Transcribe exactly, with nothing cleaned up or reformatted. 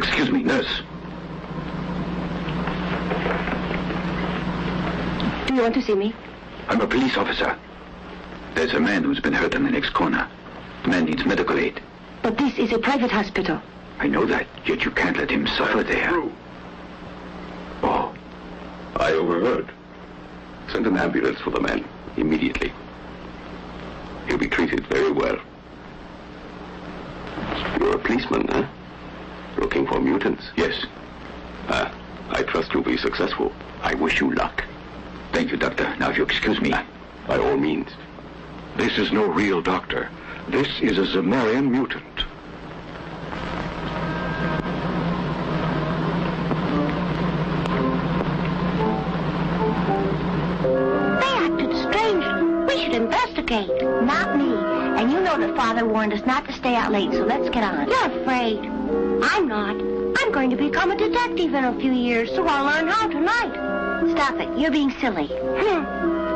Excuse me, nurse. Do you want to see me? I'm a police officer. There's a man who's been hurt in the next corner. The man needs medical aid. But this is a private hospital. I know that, yet you can't let him suffer there. True. Oh. I overheard. Send an ambulance for the man, immediately. He'll be treated very well. You're a policeman, huh? Looking for mutants? Yes. Ah, I trust you'll be successful. I wish you luck. Thank you, Doctor. Now, if you excuse me. Ah, by all means. This is no real doctor. This is a Zemarian mutant. They acted strangely. We should investigate. Not me. And you know that Father warned us not to stay out late, so let's get on. You're afraid. I'm not. I'm going to become a detective in a few years, so I'll learn how tonight. Stop it. You're being silly. Hmm.